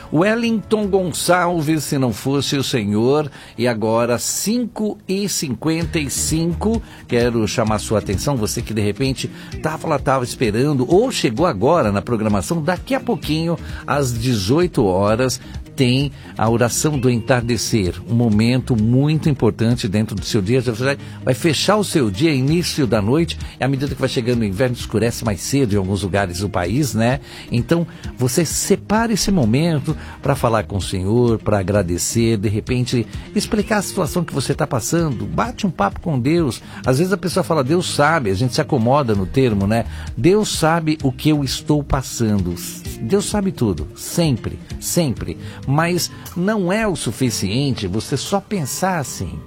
Wellington Gonçalves, se não fosse o Senhor. E agora 5h55, quero chamar sua atenção, você que de repente estava esperando ou chegou agora na programação, daqui a pouquinho às 18 horas tem a oração do entardecer, um momento muito importante dentro do seu dia. Você vai fechar o seu dia, início da noite, e à medida que vai chegando o inverno, escurece mais cedo em alguns lugares do país, né? Então, você separa esse momento para falar com o Senhor, para agradecer, de repente, explicar a situação que você está passando, bate um papo com Deus. Às vezes a pessoa fala, Deus sabe, a gente se acomoda no termo, né? Deus sabe o que eu estou passando. Deus sabe tudo, sempre, sempre. Mas não é o suficiente você só pensar assim.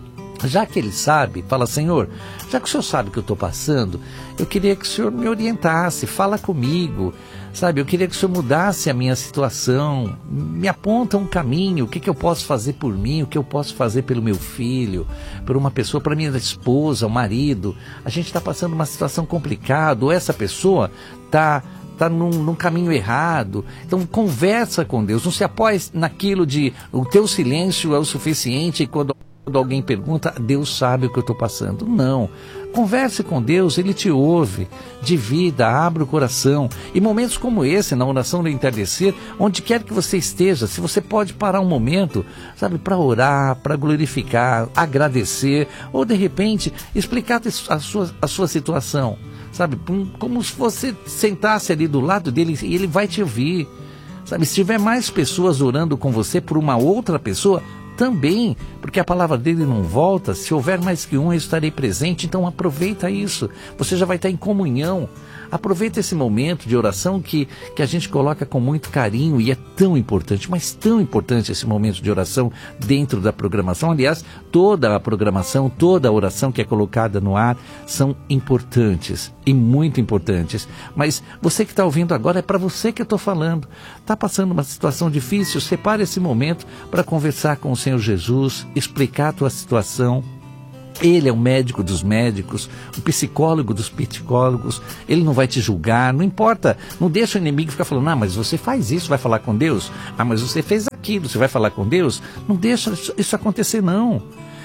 Já que Ele sabe, fala, Senhor, já que o Senhor sabe o que eu estou passando, eu queria que o Senhor me orientasse, fala comigo, sabe? Eu queria que o Senhor mudasse a minha situação, me aponta um caminho, o que eu posso fazer por mim, o que eu posso fazer pelo meu filho, por uma pessoa, para minha esposa, o marido. A gente está passando uma situação complicada, ou essa pessoa está num caminho errado. Então conversa com Deus, não se apoie naquilo de o teu silêncio é o suficiente, e quando alguém pergunta, Deus sabe o que eu estou passando. Não, converse com Deus, Ele te ouve, divida, abra o coração. E momentos como esse, na oração do entardecer, onde quer que você esteja, se você pode parar um momento, sabe, para orar, para glorificar, agradecer, ou de repente explicar a sua situação, sabe, como se você sentasse ali do lado dele e ele vai te ouvir, sabe, se tiver mais pessoas orando com você por uma outra pessoa, também, porque a palavra dele não volta, se houver mais que um eu estarei presente, então aproveita isso, você já vai estar em comunhão. Aproveita esse momento de oração que a gente coloca com muito carinho, e é tão importante, mas tão importante esse momento de oração dentro da programação. Aliás, toda a programação, toda a oração que é colocada no ar são importantes e muito importantes. Mas você que está ouvindo agora, é para você que eu estou falando. Está passando uma situação difícil, separe esse momento para conversar com o Senhor Jesus, explicar a tua situação. Ele é o médico dos médicos, o psicólogo dos psicólogos. Ele não vai te julgar, não importa. Não deixa o inimigo ficar falando, mas você faz isso, vai falar com Deus? Mas você fez aquilo, você vai falar com Deus? Não deixa isso acontecer, não.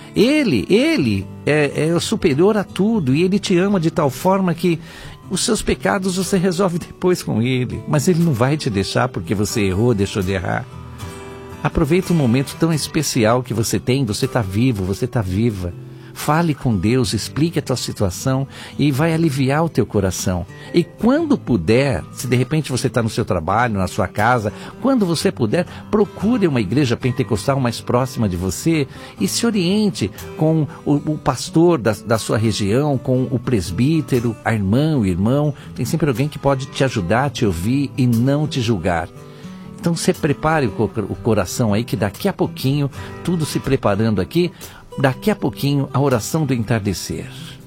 Ele é o superior a tudo, e Ele te ama de tal forma que os seus pecados você resolve depois com Ele. Mas Ele não vai te deixar porque você errou, deixou de errar. Aproveita um momento tão especial que você tem, você está vivo, você está viva. Fale com Deus, explique a tua situação e vai aliviar o teu coração. E quando puder, se de repente você está no seu trabalho, na sua casa, quando você puder, procure uma igreja pentecostal mais próxima de você e se oriente com o pastor da sua região, com o presbítero, a irmã, o irmão. Tem sempre alguém que pode te ajudar, te ouvir e não te julgar. Então você prepare o coração aí, que daqui a pouquinho, tudo se preparando aqui, daqui a pouquinho, a oração do entardecer.